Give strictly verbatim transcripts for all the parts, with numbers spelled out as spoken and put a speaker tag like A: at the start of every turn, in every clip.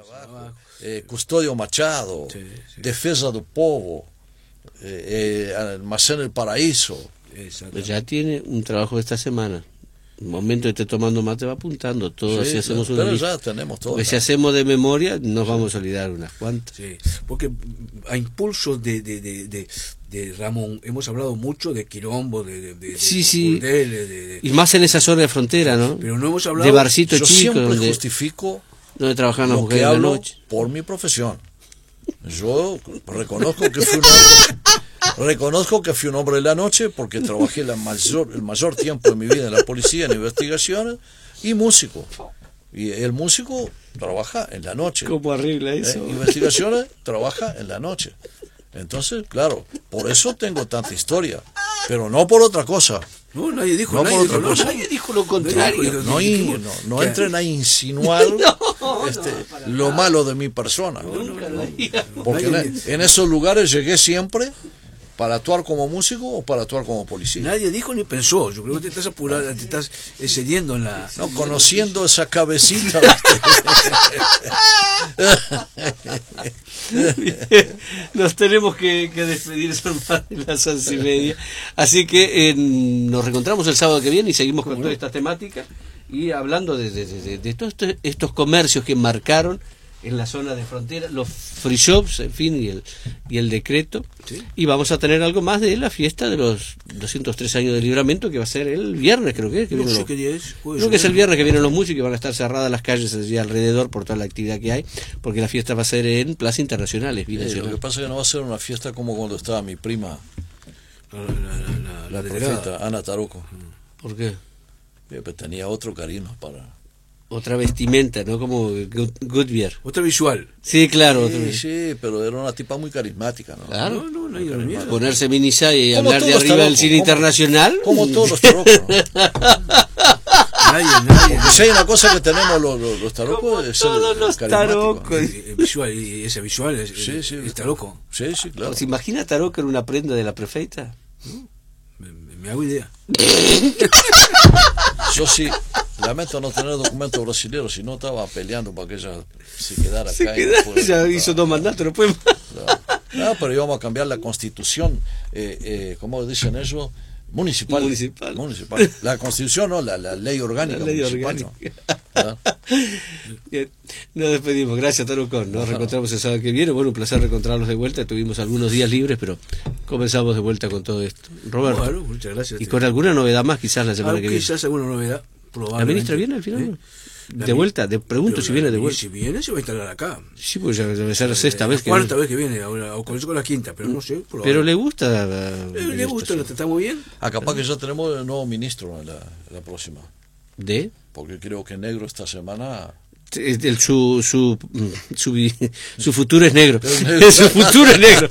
A: Trabajo, eh, Custodio Machado, sí, sí. Defesa do Povo, eh, eh, Almacén El Paraíso.
B: Ya tiene un trabajo esta semana. El momento de esté tomando mate va apuntando todo,
A: sí,
B: así hacemos
A: claro,
B: una
A: pero
B: lista.
A: ya tenemos todo.
B: Porque si hacemos de memoria nos vamos a olvidar unas cuantas.
C: Sí, porque a impulso de, de, de, de, de Ramón hemos hablado mucho de quilombo, de, de, de,
B: sí,
C: de
B: sí.
C: burdeles, de, de...
B: y más en esa zona de frontera, ¿no?
C: Pero no hemos hablado
B: de barcito
A: yo
B: chico,
A: siempre
B: donde
A: justifico
B: donde trabajan las
A: lo
B: mujeres
A: que
B: en la
A: hablo
B: noche.
A: por mi profesión. Yo reconozco que fui un hombre, reconozco que fui un hombre de la noche porque trabajé la mayor, el mayor tiempo de mi vida en la policía, en investigaciones, y músico. Y el músico trabaja en la noche.
B: ¿Cómo arregla eso?
A: ¿Eh? Investigaciones trabaja en la noche. Entonces, claro, por eso tengo tanta historia, pero no por otra cosa.
C: No, nadie dijo,
A: no
C: nadie,
A: por
C: dijo,
A: otra
C: no,
A: cosa.
C: nadie dijo lo contrario.
A: No, no, no, no, no entren a insinuar no, este, no, lo malo de mi persona.
C: No, no, no,
A: porque
C: nadie,
A: en, en esos lugares llegué siempre para actuar como músico o para actuar como policía.
C: Nadie dijo ni pensó. Yo creo que te estás apurando, te estás excediendo en la...
A: No, conociendo esa cabecita.
B: Nos tenemos que, que despedir, son más de las once y media. Así que eh, nos reencontramos el sábado que viene y seguimos con toda esta temática y hablando de, de, de, de todos estos, estos comercios que marcaron en la zona de frontera, los free shops, en fin, y el, y el decreto. ¿Sí? Y vamos a tener algo más de la fiesta de los doscientos tres años de Libramento, que va a ser el viernes, creo que, que
C: no sé
B: los,
C: qué día es.
B: Creo que es el viernes que vienen los músicos y van a estar cerradas las calles allí alrededor por toda la actividad que hay, porque la fiesta va a ser en Plaza Internacional, es
A: eh, Lo que pasa es que no va a ser una fiesta como cuando estaba mi prima,
C: la, la, la, la,
A: la profeta Ana Taruco.
B: ¿Por qué?
A: Eh, pues tenía otro cariño para...
B: Otra vestimenta, ¿no? Como Goodyear.
C: Otra visual.
B: Sí, claro.
A: Sí, otro... sí, pero era una tipa muy carismática, ¿no?
B: Claro.
C: No, no, no, no,
B: ponerse minisay y hablar de arriba del cine internacional.
A: Como todos los tarocos, ¿no?
C: Nadie, nadie.
A: Si hay una cosa que tenemos los, los, los tarocos es
B: todos los tarocos.
C: El visual, y ese visual es,
A: sí, sí,
C: es taroco.
A: Sí, sí, claro.
B: ¿Se imagina taroco en una prenda de la prefeita?
C: ¿No? Me, me, me hago idea.
A: Yo sí, lamento no tener documento brasileño, si no estaba peleando para que ella se quedara
B: se
A: acá.
B: Queda,
A: no
B: ya hizo dos mandatos, no puede más.
A: Claro. No, pero íbamos a cambiar la constitución, eh, eh, ¿cómo dicen ellos? Municipal.
B: Municipal.
A: Municipal. La constitución, no, la, la ley orgánica.
B: La ley
A: municipal,
B: orgánica.
A: ¿no?
B: Bien, nos despedimos. Gracias, Tarucón. Nos reencontramos el sábado que viene. Bueno, un placer reencontrarlos de vuelta. Tuvimos algunos días libres, pero comenzamos de vuelta con todo esto. Roberto.
C: Bueno, muchas gracias.
B: Y con alguna novedad más, quizás la semana
C: ah,
B: que viene.
C: Quizás alguna novedad.
B: ¿La ministra viene al final? ¿Eh? De
C: la
B: vuelta, de pregunto
C: pero
B: si viene de
C: la,
B: vuelta.
C: Si viene, se va a instalar acá.
B: Sí, pues ya debe ser la sexta
C: eh,
B: vez
C: la
B: que
C: cuarta
B: viene.
C: vez que viene, ahora, o comenzó con la quinta, pero no sé.
B: Pero le gusta.
C: Eh, le gusta, lo tratamos bien.
A: Ah, capaz que ya tenemos el nuevo ministro en la, la próxima.
B: ¿De?
A: Porque creo que Negro esta semana...
B: El, el, su, su, su, su futuro es negro. Su futuro es negro.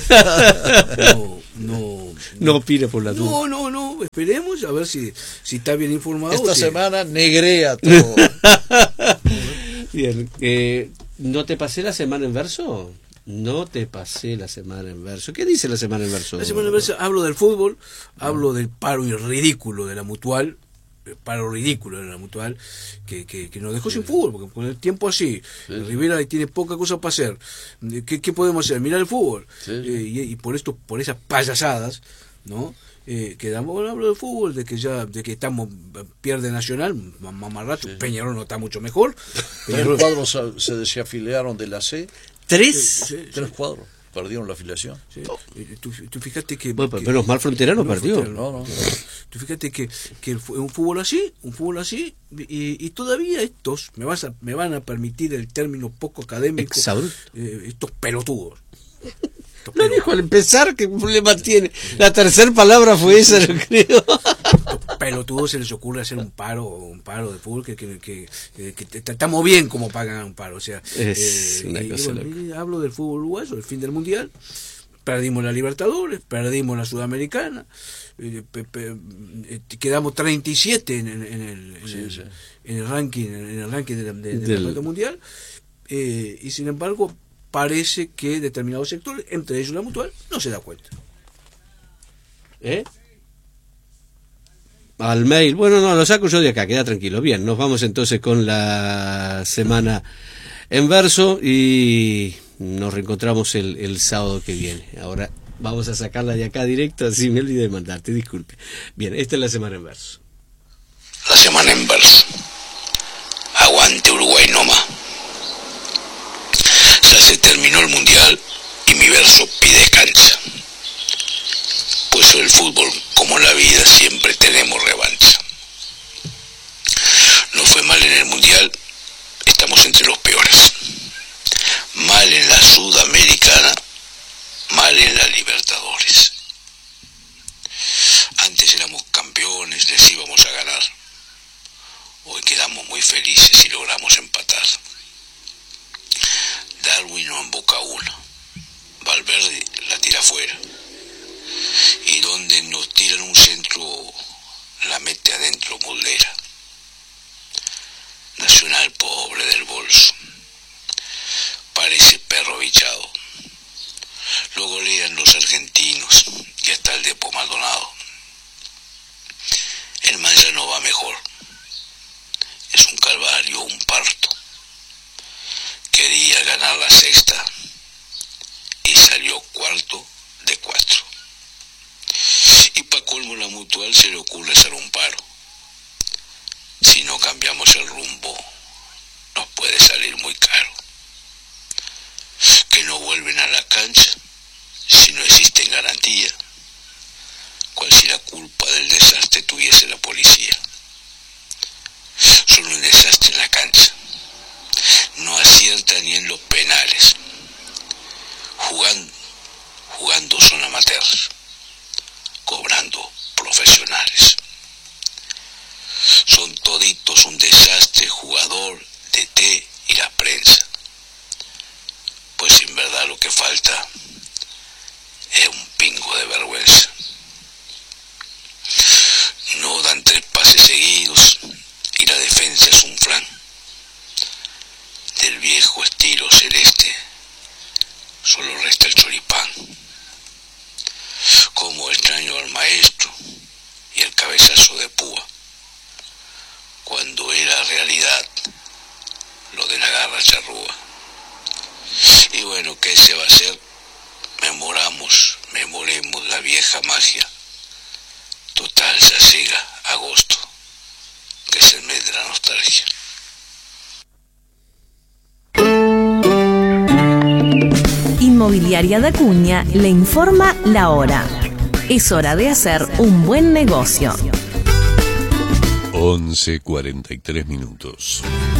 C: No, no.
B: No opina por la duda.
C: No, no, no. Esperemos a ver si, si está bien informado.
A: Esta
C: si...
A: semana negrea todo.
B: Bien. Eh, ¿No te pasé la semana en verso? No te pasé la semana en verso. ¿Qué dice la semana en verso?
C: La semana en verso hablo del fútbol, hablo del paro ridículo de la Mutual. Paro ridículo en la Mutual que, que, que nos dejó sí. sin fútbol, porque con el tiempo así sí. Rivera tiene poca cosa para hacer. ¿Qué, qué podemos hacer? Mirar el fútbol sí. eh, y, y por esto, por esas payasadas, ¿no? Eh, quedamos bueno, hablo del fútbol, de que ya, de que estamos, pierde Nacional, mamarracho, sí. Peñarol no está mucho mejor.
A: Peñarol... Tres cuadros se desafiliaron de la C.
B: ¿Tres?
C: Sí, sí,
A: Tres
C: sí.
A: cuadros. Perdieron la afiliación.
C: Sí. Tú, tú fíjate que...
B: Bueno,
C: que
B: pero los mal fronteros no perdió.
C: No, no. Tú fíjate que, que un fútbol así, un fútbol así, y, y todavía estos, me, vas a, me van a permitir el término poco académico, eh, estos pelotudos. Estos
B: no
C: pelotudos.
B: dijo al empezar qué problema tiene. La tercera palabra fue esa, yo creo.
C: Estos pelotudos se les ocurre hacer un paro, un paro de fútbol que, que, que, que, que estamos bien como pagan un paro. O sea,
B: es
C: eh,
B: una
C: y,
B: cosa
C: bueno, y hablo del fútbol uruguayo, el fin del mundial. Perdimos la Libertadores, perdimos la Sudamericana, eh, pe, pe, eh, quedamos treinta y siete en, en, en, el, en, sí, el, sí. en el ranking, en el ranking de, de, de, del campeonato mundial, eh, y sin embargo parece que determinados sectores, entre ellos la Mutual, no se da cuenta.
B: ¿Eh? Al mail, bueno, no, lo saco yo de acá, queda tranquilo. Bien, nos vamos entonces con la semana en verso y nos reencontramos el, el sábado que viene. Ahora vamos a sacarla de acá directo, así me olvidé de mandarte, disculpe. Bien, esta es la semana en verso.
D: La semana en verso. Aguante Uruguay nomás. Ya se terminó el mundial y mi verso pide cancha. Pues el fútbol, como la vida, siempre tenemos revancha. No fue mal en el mundial, estamos entre los peores. Mal en la Sudamericana, mal en la Libertadores. Antes éramos campeones, les íbamos a ganar. Hoy quedamos muy felices y logramos empatar. Darwin no emboca una. Valverde la tira afuera. Y donde nos tiran un centro, la mete adentro Muslera. Nacional pobre del bolso. Parece perro bichado. Lo golean los argentinos y hasta el Depo Maldonado. El man ya no va mejor. Es un calvario, un parto. Quería ganar la sexta y salió cuarto de cuatro. Y pa' colmo la Mutual se le ocurre hacer un paro. Si no cambiamos el rumbo, nos puede salir muy caro. Que no vuelven a la cancha si no existen garantías. Cual si la culpa del desastre tuviese la policía. Son un desastre en la cancha. No acierta ni en los penales. Jugando, jugando son amateurs. Cobrando profesionales. Son toditos un desastre, jugador, T T y la prensa. Pues en verdad lo que falta es un pingo de vergüenza. No dan tres pases seguidos y la defensa es un flan. Del viejo estilo celeste solo resta el choripán. Como extraño al maestro y el cabezazo de púa. Cuando era realidad lo de la garra charrúa. Y bueno, ¿qué se va a hacer? Memoramos, memoremos la vieja magia. Total, ya llega agosto, que es el mes de la nostalgia.
E: Inmobiliaria da Cunha le informa la hora. Es hora de hacer un buen negocio.
F: once cuarenta y tres minutos.